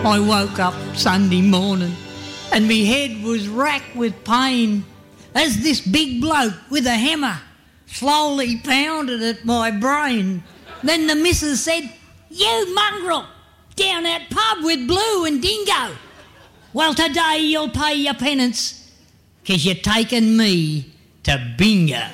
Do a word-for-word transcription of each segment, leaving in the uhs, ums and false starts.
I woke up Sunday morning and me head was racked with pain as this big bloke with a hammer slowly pounded at my brain. Then the missus said, "You mongrel, down that pub with Blue and Dingo. Well, today you'll pay your penance, 'cause you're taking me to bingo."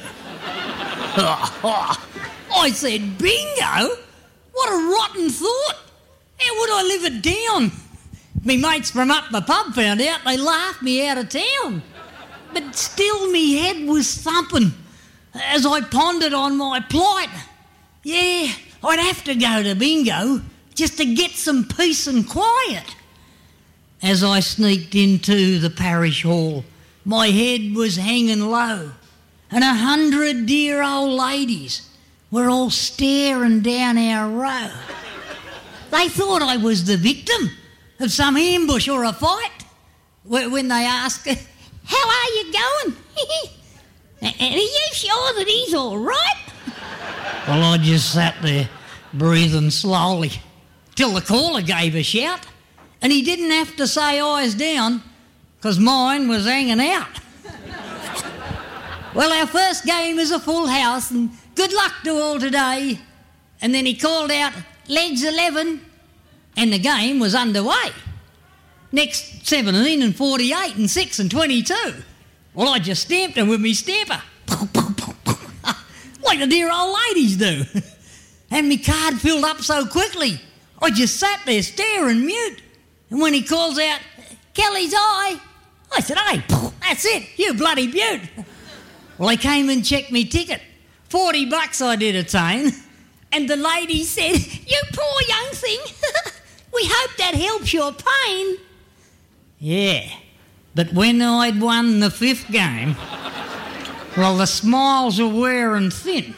I said, "Bingo? What a rotten thought. How would I live it down?" Me mates from up the pub found out, they laughed me out of town. But still me head was thumping as I pondered on my plight. Yeah, I'd have to go to bingo just to get some peace and quiet. As I sneaked into the parish hall, my head was hanging low, and a hundred dear old ladies were all staring down our row. They thought I was the victim of some ambush or a fight when they asked, "How are you going? And are you sure that he's all right?" Well, I just sat there breathing slowly till the caller gave a shout, and he didn't have to say eyes down because mine was hanging out. Well, our first game is a full house and good luck to all today. And then he called out, "Legs eleven," and the game was underway. Next, seventeen and forty-eight and six and twenty-two. Well, I just stamped them with me stamper. Like the dear old ladies do. And me card filled up so quickly, I just sat there staring mute. And when he calls out, "Kelly's eye," I said, "Hey, that's it, you bloody beaut." Well, they came and checked me ticket. Forty bucks I did attain. And the lady said, "You poor young thing, we hope that helps your pain." Yeah, but when I'd won the fifth game, well, the smiles were wearing thin.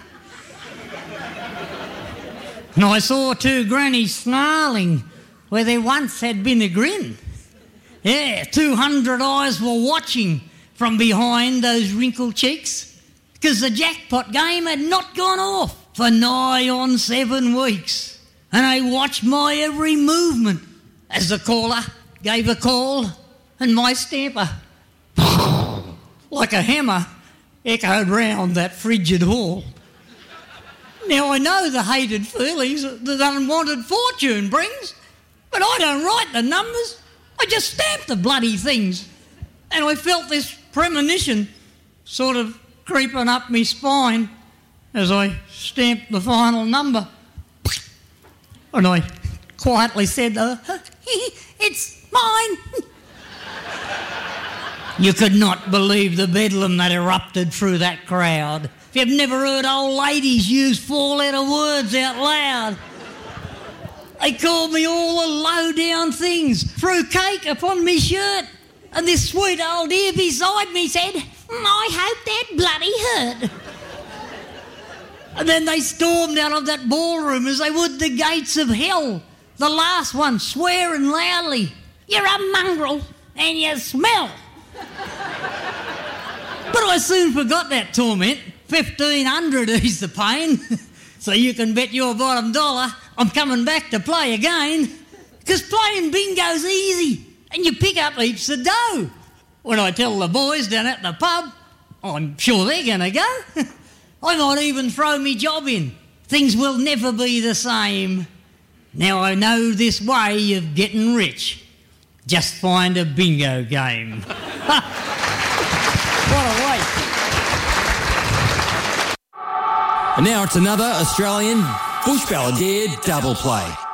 And I saw two grannies snarling where there once had been a grin. Yeah, two hundred eyes were watching from behind those wrinkled cheeks, because the jackpot game had not gone off for nigh on seven weeks. And they watched my every movement as the caller gave a call and my stamper, like a hammer, echoed round that frigid hall. Now I know the hated feelings that unwanted fortune brings, but I don't write the numbers, I just stamp the bloody things. And I felt this premonition sort of creeping up me spine as I stamped the final number. And I quietly said, uh, "It's mine." You could not believe the bedlam that erupted through that crowd. If you've never heard old ladies use four-letter words out loud. They called me all the low-down things, threw cake upon me shirt, and this sweet old dear beside me said, "I hope that bloody hurt." And then they stormed out of that ballroom as they would the gates of hell, the last one swearing loudly, "You're a mongrel and you smell." But I soon forgot that torment. fifteen hundred eased the pain. So you can bet your bottom dollar I'm coming back to play again. Because playing bingo's easy and you pick up heaps of dough. When I tell the boys down at the pub, I'm sure they're going to go. I might even throw me job in. Things will never be the same. Now I know this way of getting rich. Just find a bingo game. What a waste. And now it's another Australian Bush Balladeer double play.